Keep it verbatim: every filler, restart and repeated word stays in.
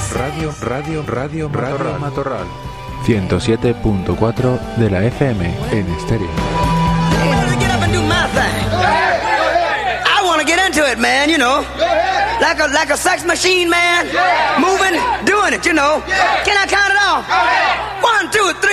Radio, radio, radio, radio Matorral. ciento siete punto cuatro de la F M en estéreo. I want to get into it, man, you know. Like a like a sex machine, man. Moving, doing it, you know. Can I count it off? One, two, three.